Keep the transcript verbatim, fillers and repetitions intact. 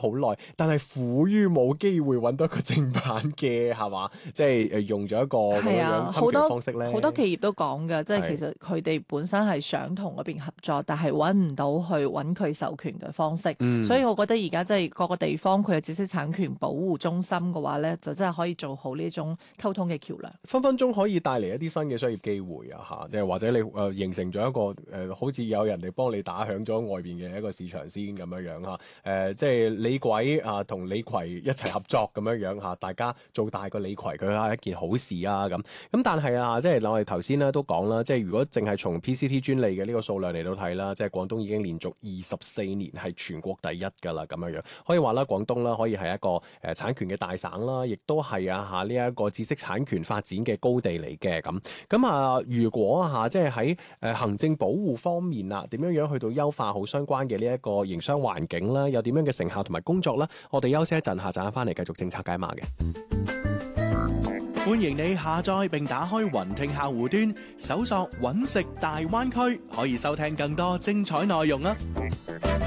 好耐，但係苦於冇機會揾到一個正版嘅，係嘛？即係誒用咗一個咁樣係啊， 樣侵權好多方式咧。 好多企業都講嘅，即係係其實佢哋本身係想同嗰邊合作，但係揾唔到去揾佢授權嘅方式。 嗯所以我覺得而家即係各個地方佢有知識產權保護中心嘅話咧，就真係可以做好呢種溝通嘅橋梁。 分分鐘可以帶嚟一啲新嘅商業機會啊！嚇，即係或者你誒、呃、形成咗一個誒、呃，好似有人哋幫你打響咗外邊嘅一個市場先咁樣樣嚇。誒、呃，即係李鬼啊，同李逵一齊合作咁樣樣嚇，大家做大個李逵佢係一件好事啊！咁咁，但係啊，即係我哋頭先咧都講啦，即係如果淨係從 P C T 專利嘅呢個數量嚟到睇啦，即係廣東已經連續二十四年係全國第一㗎啦，咁樣樣可以話啦，廣東啦可以係一個誒、呃、產權嘅大省啦，亦都係啊嚇呢一個知識產權發展嘅高地嚟嘅咁。咁啊，如果嚇即係喺誒行政保護方面啊，點樣樣去到優化好相關嘅呢一個營商環境啦，有點樣嘅成效同埋工作啦，我哋休息一陣，下陣翻嚟繼續政策解碼嘅。 歡迎你下載並打開雲聽客戶端，搜索揾食大灣區，可以收聽更多精彩內容啊！